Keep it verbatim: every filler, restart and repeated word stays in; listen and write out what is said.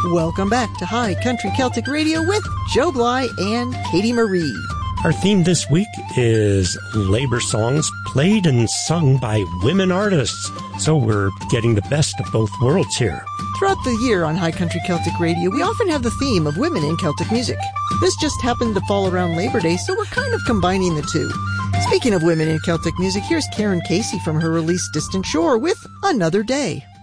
Welcome back to High Country Celtic Radio with Joe Bly and Katie Marie. Our theme this week is labor songs played and sung by women artists. So we're getting the best of both worlds here. Throughout the year on High Country Celtic Radio, we often have the theme of women in Celtic music. This just happened to fall around Labor Day, so we're kind of combining the two. Speaking of women in Celtic music, here's Karen Casey from her release Distant Shore with Another Day.